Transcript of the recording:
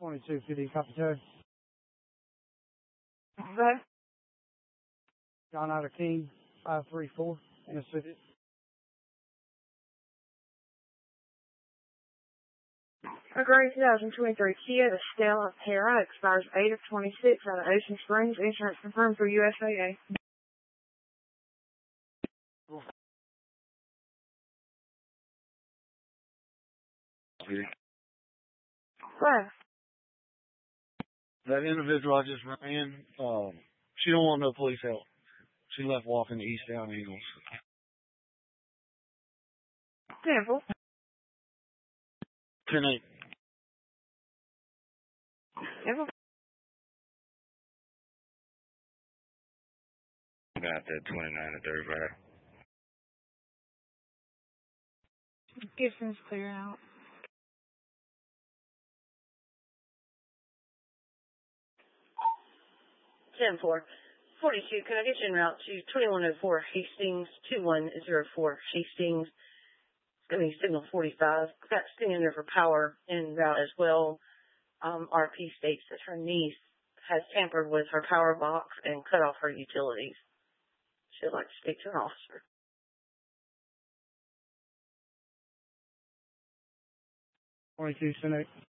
2250 Copy. Okay. John Otter King, 534 in a Civic. A gray 2023 Kia Estela Terra expires 8 of 26 out of Ocean Springs. Insurance confirmed for USAA. Where? That individual I just ran, she don't want no police help. She left walking to East Down Eagles. Sample. 10-8. Sample. Got that 29 to 35. Gibson's clear out. Ten four. 42, can I get you en route to 2104 Hastings, 2104 Hastings. It's going to be signal 45. Got sitting in there for power en route as well. RP states that her niece has tampered with her power box and cut off her utilities. She'd like to speak to an officer. 22 Senate.